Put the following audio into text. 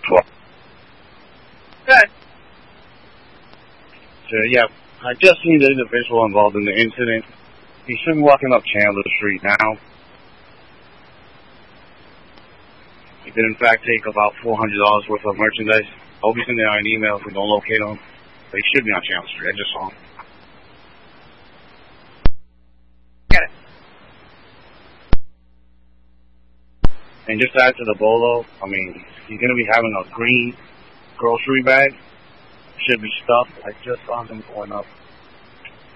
Good. So, yeah, I just seen the individual involved in the incident. He should be walking up Chandler Street now. He did, in fact, take about $400 worth of merchandise. I'll be sending out an email if we don't locate him. But he should be on Chandler Street. I just saw him. Get it. And just to add to the bolo, I mean, he's going to be having a green grocery bag. Should be stuffed. I just saw him going up.